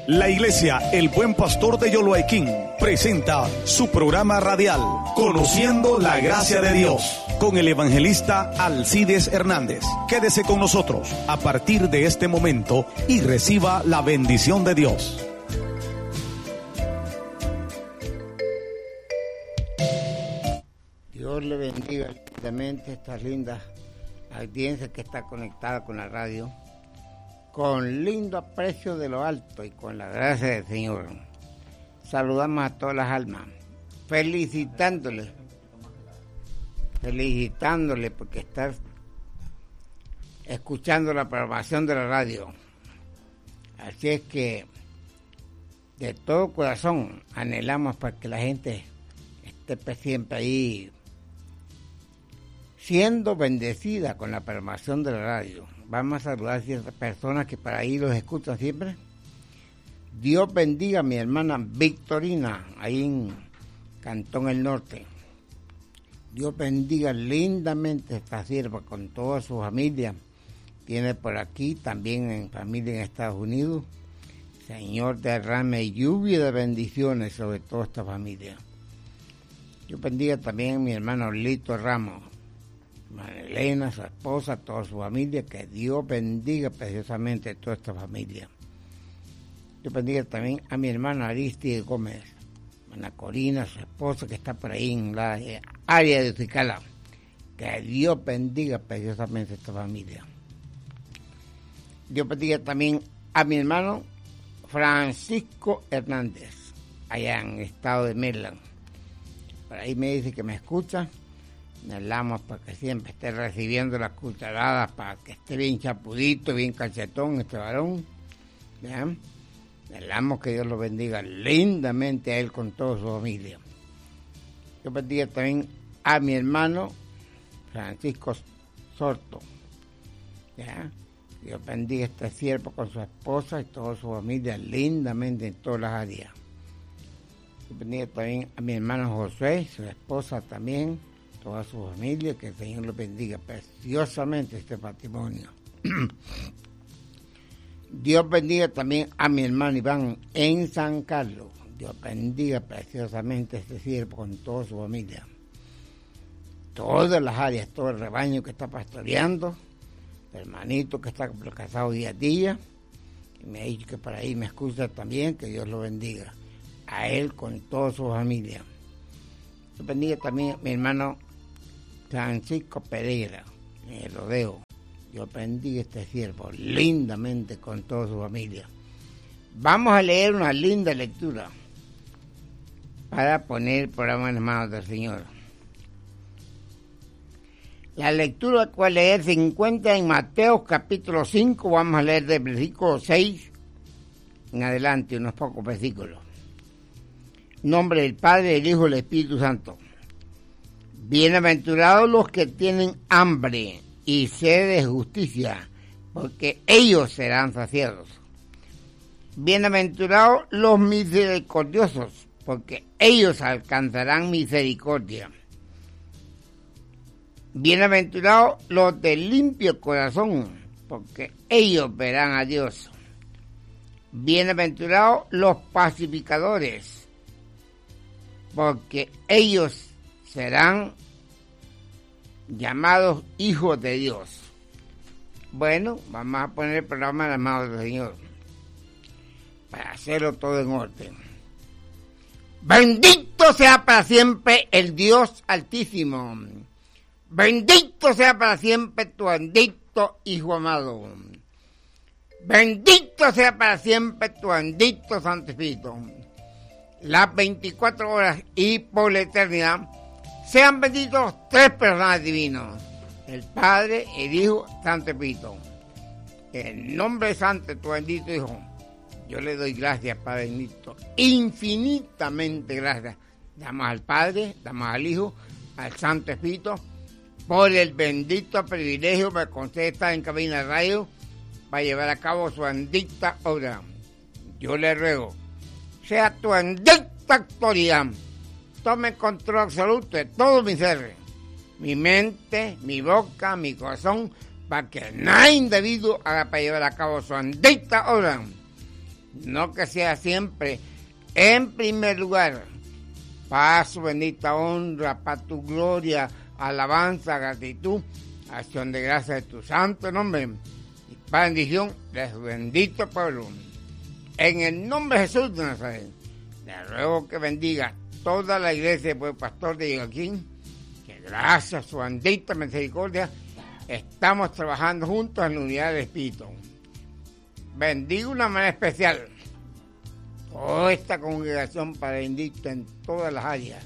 La Iglesia El Buen Pastor de Yoloaiquín presenta su programa radial Conociendo la Gracia de Dios con el evangelista Alcides Hernández. Quédese con nosotros a partir de este momento y reciba la bendición de Dios. Dios le bendiga lindamente esta linda audiencia que está conectada con la radio, con lindo aprecio de lo alto y con la gracia del Señor. Saludamos a todas las almas, felicitándole porque estás escuchando la programación de la radio. Así es que de todo corazón anhelamos para que la gente esté siempre ahí siendo bendecida con la programación de la radio. Vamos a saludar a ciertas personas que para ahí los escuchan siempre. Dios bendiga a mi hermana Victorina, ahí en Cantón El Norte. Dios bendiga lindamente a esta sierva con toda su familia. Tiene por aquí también en familia en Estados Unidos. Señor, derrame lluvia de bendiciones sobre toda esta familia. Dios bendiga también a mi hermano Lito Ramos, Elena, su esposa, toda su familia. Que Dios bendiga preciosamente a toda esta familia. Dios bendiga también a mi hermana Aristide Gómez, Ana Corina, su esposa, que está por ahí en la área de Ucicala. Que Dios bendiga preciosamente a esta familia. Dios bendiga también a mi hermano Francisco Hernández, allá en el estado de Maryland. Por ahí me dice que me escucha. Me hablamos para que siempre esté recibiendo las cucharadas, para que esté bien chapudito, bien cachetón este varón. ¿Vean? Me hablamos que Dios lo bendiga lindamente a él con toda su familia. Yo bendiga también a mi hermano Francisco Sorto. ¿Ya? Dios bendiga a este siervo con su esposa y toda su familia lindamente en todas las áreas. Yo bendiga también a mi hermano José, su esposa también, toda su familia, que el Señor lo bendiga preciosamente este matrimonio. Dios bendiga también a mi hermano Iván en San Carlos. Dios bendiga preciosamente este siervo con toda su familia. Todas las áreas, todo el rebaño que está pastoreando, el hermanito que está casado día a día, y me ha dicho que por ahí me escucha también, que Dios lo bendiga. A él con toda su familia. Dios bendiga también a mi hermano Francisco Pereira, en el Rodeo. Dios bendiga a este siervo lindamente con toda su familia. Vamos a leer una linda lectura para poner el programa en las manos del Señor. La lectura que voy a leer se encuentra en Mateo capítulo 5. Vamos a leer del versículo 6 en adelante, unos pocos versículos. En nombre del Padre, del Hijo y del Espíritu Santo. Bienaventurados los que tienen hambre y sed de justicia, porque ellos serán saciados. Bienaventurados los misericordiosos, porque ellos alcanzarán misericordia. Bienaventurados los de limpio corazón, porque ellos verán a Dios. Bienaventurados los pacificadores, porque ellos serán llamados hijos de Dios. Bueno, vamos a poner el programa en las manos del Señor para hacerlo todo en orden. Bendito sea para siempre el Dios Altísimo. Bendito sea para siempre tu bendito Hijo amado. Bendito sea para siempre tu bendito Santo Espíritu. Las 24 horas y por la eternidad sean benditos los tres personajes divinos, el Padre, el Hijo, Santo Espíritu. En el nombre santo de tu bendito Hijo, yo le doy gracias, Padre bendito, infinitamente gracias. Damos al Padre, damos al Hijo, al Santo Espíritu, por el bendito privilegio me concede estar en cabina de radio para llevar a cabo su bendita obra. Yo le ruego, sea tu bendita autoridad, tome control absoluto de todo mi ser, mi mente, mi boca, mi corazón, para que nada indebido haga para llevar a cabo su bendita obra. no que sea siempre en primer lugar, para su bendita honra, para tu gloria, alabanza, gratitud, acción de gracia de tu santo nombre y para bendición de su bendito pueblo. En el nombre de Jesús de Nazaret, le ruego que bendiga toda la iglesia del pastor de Joaquín, que gracias a su bendita misericordia estamos trabajando juntos en la unidad del Espíritu. Bendiga de una manera especial toda esta congregación para bendito en todas las áreas.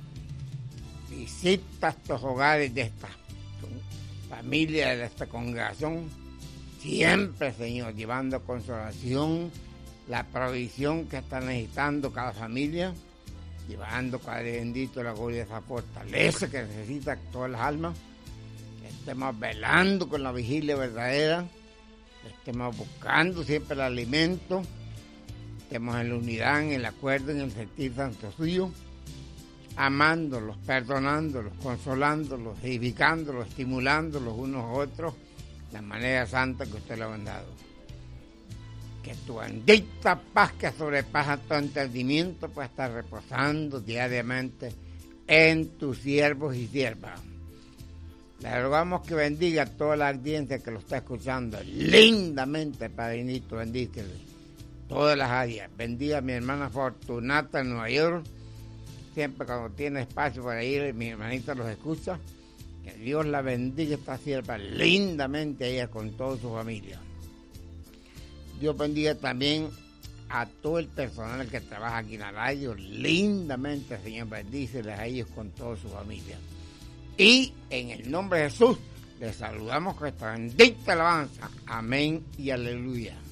Visita estos hogares de esta familia, de esta congregación, siempre, Señor, llevando consolación, la provisión que está necesitando cada familia, llevando, Padre bendito, la gloria de esa fortaleza que necesita todas las almas, que estemos velando con la vigilia verdadera, que estemos buscando siempre el alimento, estemos en la unidad, en el acuerdo, en el sentir santo suyo, amándolos, perdonándolos, consolándolos, edificándolos, estimulándolos unos a otros, de la manera santa que usted le ha dado. Que tu bendita paz que sobrepasa todo entendimiento pueda estar reposando diariamente en tus siervos y siervas. Le rogamos que bendiga a toda la audiencia que lo está escuchando lindamente, Padre bendito, bendícele todas las áreas. Bendiga a mi hermana Fortunata en Nueva York, siempre cuando tiene espacio para ir, mi hermanita los escucha. Que Dios la bendiga esta sierva lindamente, ella con toda su familia. Dios bendiga también a todo el personal que trabaja aquí en la radio, lindamente, Señor, bendíceles a ellos con toda su familia. Y en el nombre de Jesús, les saludamos con esta bendita alabanza. Amén y aleluya.